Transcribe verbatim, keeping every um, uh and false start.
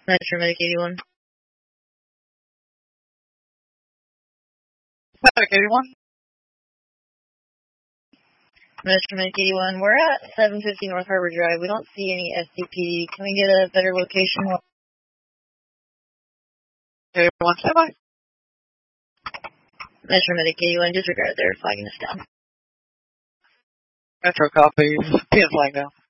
Metro Medic eighty-one. Medic eighty-one. Metro Medic eighty-one. We're at seven fifty North Harbor Drive. We don't see any S C P D. Can we get a better location? eighty-one, stand by. Metro Medic eighty-one, disregard. They're flagging us down. Metro copy. P N flag down.